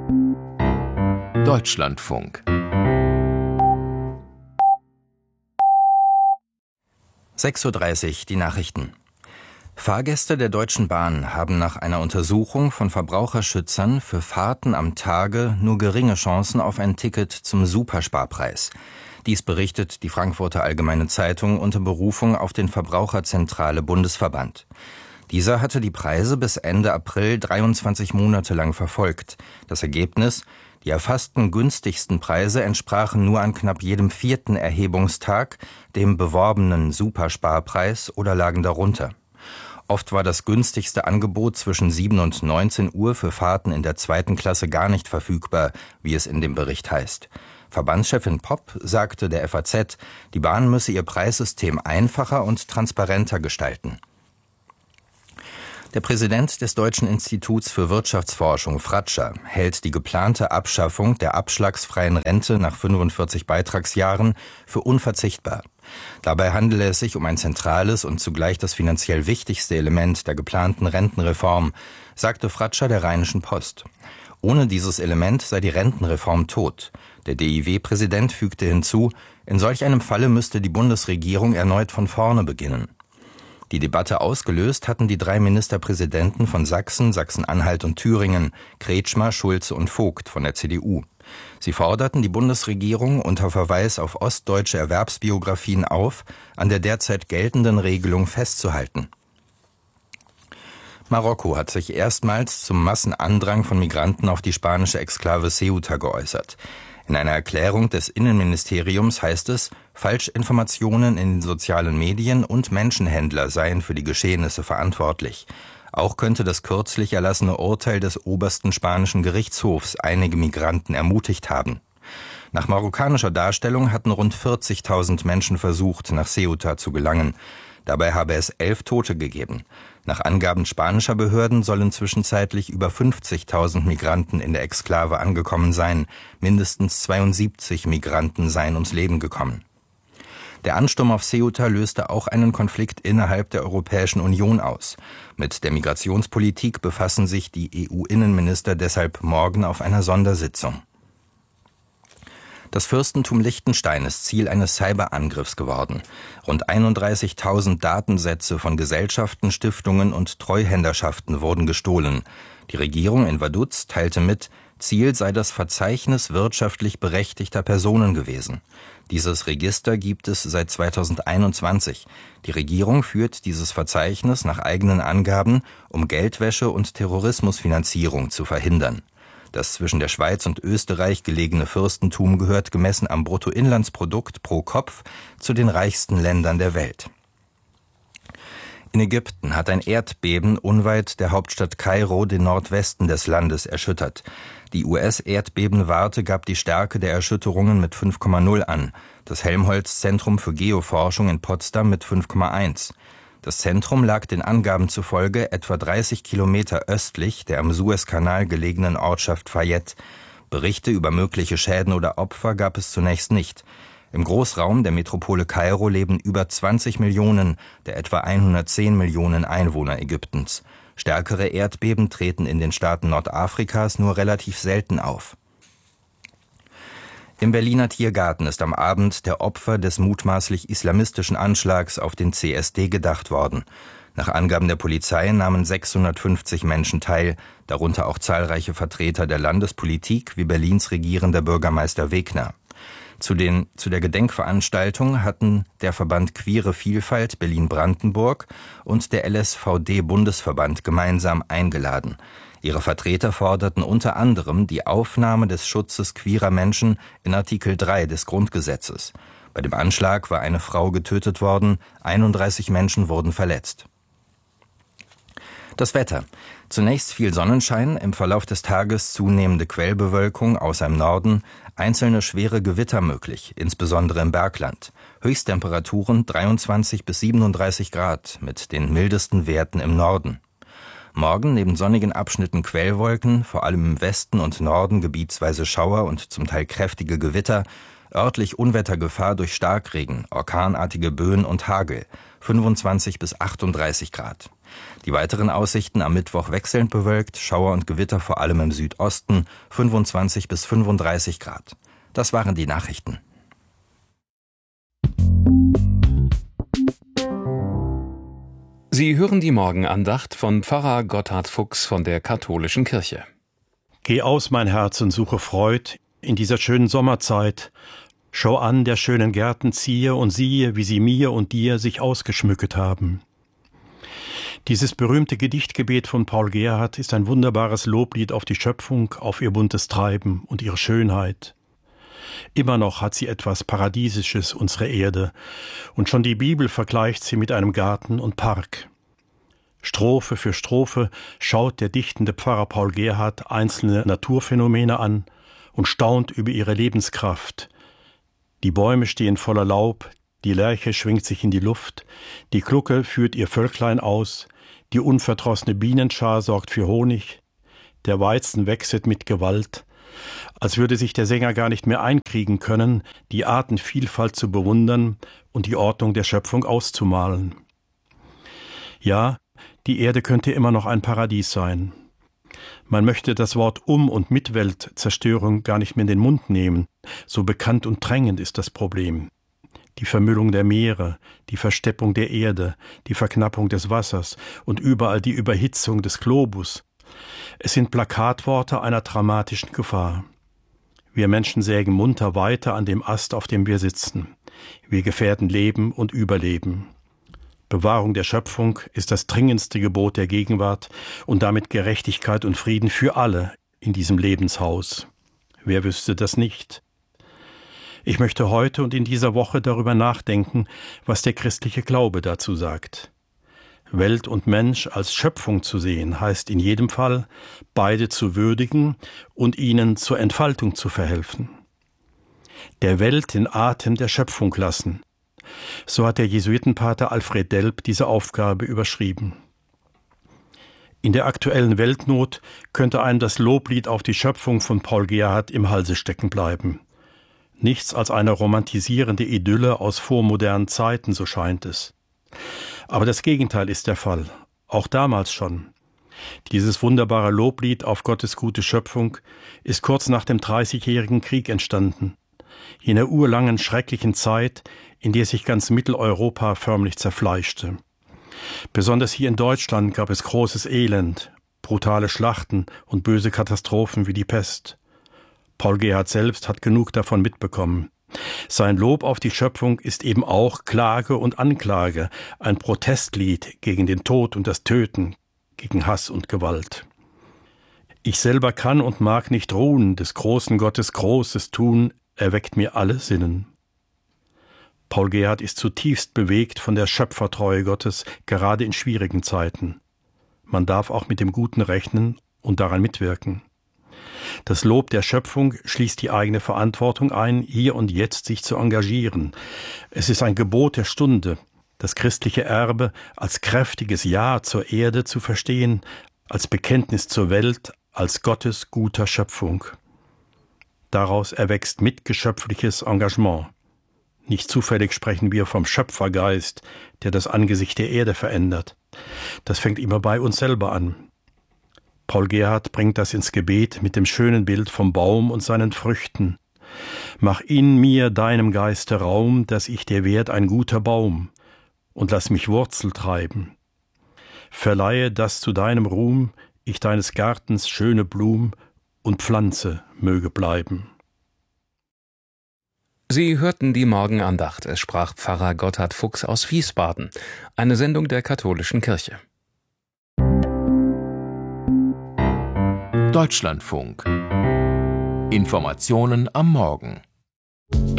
Deutschlandfunk 6:30 Uhr, die Nachrichten. Fahrgäste der Deutschen Bahn haben nach einer Untersuchung von Verbraucherschützern für Fahrten am Tage nur geringe Chancen auf ein Ticket zum Supersparpreis. Dies berichtet die Frankfurter Allgemeine Zeitung unter Berufung auf den Verbraucherzentrale Bundesverband. Dieser hatte die Preise bis Ende April 23 Monate lang verfolgt. Das Ergebnis: Die erfassten günstigsten Preise entsprachen nur an knapp jedem 4. Erhebungstag dem beworbenen Supersparpreis oder lagen darunter. Oft war das günstigste Angebot zwischen 7 und 19 Uhr für Fahrten in der 2. Klasse gar nicht verfügbar, wie es in dem Bericht heißt. Verbandschefin Popp sagte der FAZ, die Bahn müsse ihr Preissystem einfacher und transparenter gestalten. Der Präsident des Deutschen Instituts für Wirtschaftsforschung, Fratscher, hält die geplante Abschaffung der abschlagsfreien Rente nach 45 Beitragsjahren für unverzichtbar. Dabei handele es sich um ein zentrales und zugleich das finanziell wichtigste Element der geplanten Rentenreform, sagte Fratscher der Rheinischen Post. Ohne dieses Element sei die Rentenreform tot. Der DIW-Präsident fügte hinzu, in solch einem Falle müsste die Bundesregierung erneut von vorne beginnen. Die Debatte ausgelöst hatten die 3 Ministerpräsidenten von Sachsen, Sachsen-Anhalt und Thüringen, Kretschmer, Schulze und Vogt von der CDU. Sie forderten die Bundesregierung unter Verweis auf ostdeutsche Erwerbsbiografien auf, an der derzeit geltenden Regelung festzuhalten. Marokko hat sich erstmals zum Massenandrang von Migranten auf die spanische Exklave Ceuta geäußert. In einer Erklärung des Innenministeriums heißt es, Falschinformationen in den sozialen Medien und Menschenhändler seien für die Geschehnisse verantwortlich. Auch könnte das kürzlich erlassene Urteil des obersten spanischen Gerichtshofs einige Migranten ermutigt haben. Nach marokkanischer Darstellung hatten rund 40.000 Menschen versucht, nach Ceuta zu gelangen. Dabei habe es 11 Tote gegeben. Nach Angaben spanischer Behörden sollen zwischenzeitlich über 50.000 Migranten in der Exklave angekommen sein. Mindestens 72 Migranten seien ums Leben gekommen. Der Ansturm auf Ceuta löste auch einen Konflikt innerhalb der Europäischen Union aus. Mit der Migrationspolitik befassen sich die EU-Innenminister deshalb morgen auf einer Sondersitzung. Das Fürstentum Liechtenstein ist Ziel eines Cyberangriffs geworden. Rund 31.000 Datensätze von Gesellschaften, Stiftungen und Treuhänderschaften wurden gestohlen. Die Regierung in Vaduz teilte mit, Ziel sei das Verzeichnis wirtschaftlich berechtigter Personen gewesen. Dieses Register gibt es seit 2021. Die Regierung führt dieses Verzeichnis nach eigenen Angaben, um Geldwäsche und Terrorismusfinanzierung zu verhindern. Das zwischen der Schweiz und Österreich gelegene Fürstentum gehört gemessen am Bruttoinlandsprodukt pro Kopf zu den reichsten Ländern der Welt. In Ägypten hat ein Erdbeben unweit der Hauptstadt Kairo den Nordwesten des Landes erschüttert. Die US-Erdbebenwarte gab die Stärke der Erschütterungen mit 5,0 an, das Helmholtz-Zentrum für Geoforschung in Potsdam mit 5,1. Das Zentrum lag den Angaben zufolge etwa 30 Kilometer östlich der am Suezkanal gelegenen Ortschaft Fayette. Berichte über mögliche Schäden oder Opfer gab es zunächst nicht. Im Großraum der Metropole Kairo leben über 20 Millionen der etwa 110 Millionen Einwohner Ägyptens. Stärkere Erdbeben treten in den Staaten Nordafrikas nur relativ selten auf. Im Berliner Tiergarten ist am Abend der Opfer des mutmaßlich islamistischen Anschlags auf den CSD gedacht worden. Nach Angaben der Polizei nahmen 650 Menschen teil, darunter auch zahlreiche Vertreter der Landespolitik wie Berlins regierender Bürgermeister Wegner. Zu der Gedenkveranstaltung hatten der Verband Queere Vielfalt Berlin-Brandenburg und der LSVD-Bundesverband gemeinsam eingeladen. Ihre Vertreter forderten unter anderem die Aufnahme des Schutzes queerer Menschen in Artikel 3 des Grundgesetzes. Bei dem Anschlag war eine Frau getötet worden, 31 Menschen wurden verletzt. Das Wetter. Zunächst viel Sonnenschein, im Verlauf des Tages zunehmende Quellbewölkung außer im Norden, einzelne schwere Gewitter möglich, insbesondere im Bergland. Höchsttemperaturen 23 bis 37 Grad mit den mildesten Werten im Norden. Morgen neben sonnigen Abschnitten Quellwolken, vor allem im Westen und Norden gebietsweise Schauer und zum Teil kräftige Gewitter, örtlich Unwettergefahr durch Starkregen, orkanartige Böen und Hagel, 25 bis 38 Grad. Die weiteren Aussichten: am Mittwoch wechselnd bewölkt, Schauer und Gewitter vor allem im Südosten, 25 bis 35 Grad. Das waren die Nachrichten. Sie hören die Morgenandacht von Pfarrer Gotthard Fuchs von der Katholischen Kirche. Geh aus, mein Herz, und suche Freud in dieser schönen Sommerzeit. Schau an, der schönen Gärten ziehe und siehe, wie sie mir und dir sich ausgeschmücket haben. Dieses berühmte Gedichtgebet von Paul Gerhardt ist ein wunderbares Loblied auf die Schöpfung, auf ihr buntes Treiben und ihre Schönheit. Immer noch hat sie etwas Paradiesisches, unsere Erde, und schon die Bibel vergleicht sie mit einem Garten und Park. Strophe für Strophe schaut der dichtende Pfarrer Paul Gerhardt einzelne Naturphänomene an und staunt über ihre Lebenskraft. Die Bäume stehen voller Laub, die Lerche schwingt sich in die Luft, die Glucke führt ihr Völklein aus, die unverdrossene Bienenschar sorgt für Honig, der Weizen wächst mit Gewalt, als würde sich der Sänger gar nicht mehr einkriegen können, die Artenvielfalt zu bewundern und die Ordnung der Schöpfung auszumalen. Ja, die Erde könnte immer noch ein Paradies sein. Man möchte das Wort und mit Weltzerstörung gar nicht mehr in den Mund nehmen, so bekannt und drängend ist das Problem. Die Vermüllung der Meere, die Versteppung der Erde, die Verknappung des Wassers und überall die Überhitzung des Globus. Es sind Plakatworte einer dramatischen Gefahr. Wir Menschen sägen munter weiter an dem Ast, auf dem wir sitzen. Wir gefährden Leben und Überleben. Bewahrung der Schöpfung ist das dringendste Gebot der Gegenwart und damit Gerechtigkeit und Frieden für alle in diesem Lebenshaus. Wer wüsste das nicht? Ich möchte heute und in dieser Woche darüber nachdenken, was der christliche Glaube dazu sagt. Welt und Mensch als Schöpfung zu sehen, heißt in jedem Fall, beide zu würdigen und ihnen zur Entfaltung zu verhelfen. Der Welt den Atem der Schöpfung lassen. So hat der Jesuitenpater Alfred Delp diese Aufgabe überschrieben. In der aktuellen Weltnot könnte einem das Loblied auf die Schöpfung von Paul Gerhardt im Halse stecken bleiben. Nichts als eine romantisierende Idylle aus vormodernen Zeiten, so scheint es. Aber das Gegenteil ist der Fall, auch damals schon. Dieses wunderbare Loblied auf Gottes gute Schöpfung ist kurz nach dem 30-jährigen Krieg entstanden, jener urlangen, schrecklichen Zeit, in der sich ganz Mitteleuropa förmlich zerfleischte. Besonders hier in Deutschland gab es großes Elend, brutale Schlachten und böse Katastrophen wie die Pest. Paul Gerhardt selbst hat genug davon mitbekommen. Sein Lob auf die Schöpfung ist eben auch Klage und Anklage, ein Protestlied gegen den Tod und das Töten, gegen Hass und Gewalt. Ich selber kann und mag nicht ruhen, des großen Gottes Großes tun, erweckt mir alle Sinnen. Paul Gerhardt ist zutiefst bewegt von der Schöpfertreue Gottes, gerade in schwierigen Zeiten. Man darf auch mit dem Guten rechnen und daran mitwirken. Das Lob der Schöpfung schließt die eigene Verantwortung ein, hier und jetzt sich zu engagieren. Es ist ein Gebot der Stunde, das christliche Erbe als kräftiges Ja zur Erde zu verstehen, als Bekenntnis zur Welt, als Gottes guter Schöpfung. Daraus erwächst mitgeschöpfliches Engagement. Nicht zufällig sprechen wir vom Schöpfergeist, der das Angesicht der Erde verändert. Das fängt immer bei uns selber an. Paul Gerhardt bringt das ins Gebet mit dem schönen Bild vom Baum und seinen Früchten. Mach in mir deinem Geiste Raum, dass ich dir werd ein guter Baum, und lass mich Wurzel treiben. Verleihe, dass zu deinem Ruhm ich deines Gartens schöne Blum und Pflanze möge bleiben. Sie hörten die Morgenandacht. Es sprach Pfarrer Gotthard Fuchs aus Wiesbaden. Eine Sendung der Katholischen Kirche. Deutschlandfunk. Informationen am Morgen.